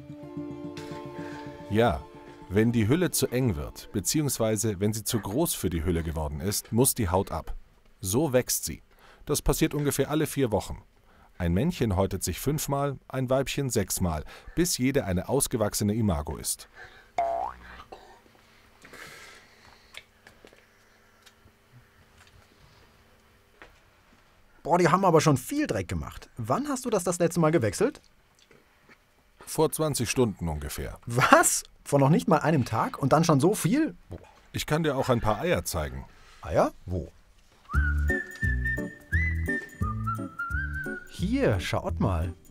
Ja, wenn die Hülle zu eng wird, bzw. wenn sie zu groß für die Hülle geworden ist, muss die Haut ab. So wächst sie. Das passiert ungefähr alle 4 Wochen. Ein Männchen häutet sich 5-mal, ein Weibchen 6-mal, bis jede eine ausgewachsene Imago ist. Boah, die haben aber schon viel Dreck gemacht. Wann hast du das letzte Mal gewechselt? Vor 20 Stunden ungefähr. Was? Vor noch nicht mal einem Tag und dann schon so viel? Ich kann dir auch ein paar Eier zeigen. Eier? Wo? Hier, schaut mal.